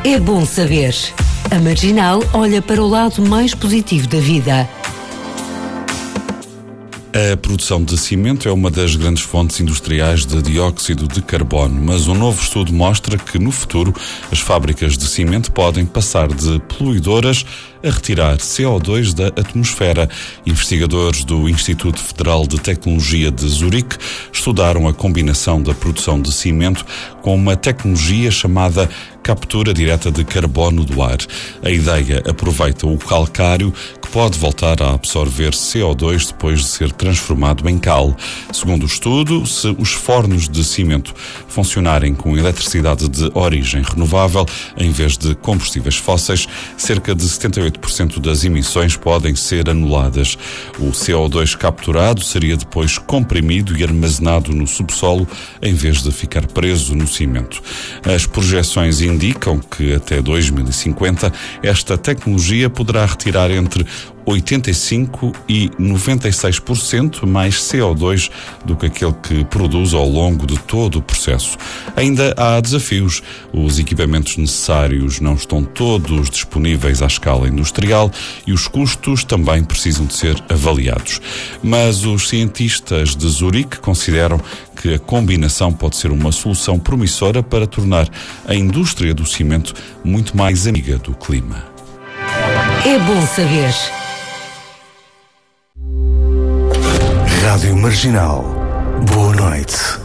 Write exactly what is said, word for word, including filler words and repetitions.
É bom saber. A Marginal olha para o lado mais positivo da vida. A produção de cimento é uma das grandes fontes industriais de dióxido de carbono, mas um novo estudo mostra que, no futuro, as fábricas de cimento podem passar de poluidoras a retirar C O dois da atmosfera. Investigadores do Instituto Federal de Tecnologia de Zurique estudaram a combinação da produção de cimento com uma tecnologia chamada captura direta de carbono do ar. A ideia aproveita o calcário, que pode voltar a absorver C O dois depois de ser transformado em cal. Segundo o estudo, se os fornos de cimento funcionarem com eletricidade de origem renovável, em vez de combustíveis fósseis, cerca de setenta e oito por cento das emissões podem ser anuladas. O C O dois capturado seria depois comprimido e armazenado no subsolo, em vez de ficar preso no cimento. As projeções indicam que até dois mil e cinquenta esta tecnologia poderá retirar entre oitenta e cinco por cento e noventa e seis por cento mais C O dois do que aquele que produz ao longo de todo o processo. Ainda há desafios. Os equipamentos necessários não estão todos disponíveis à escala industrial e os custos também precisam de ser avaliados. Mas os cientistas de Zurique consideram que a combinação pode ser uma solução promissora para tornar a indústria do cimento muito mais amiga do clima. É bom saber. Rádio Marginal. Boa noite.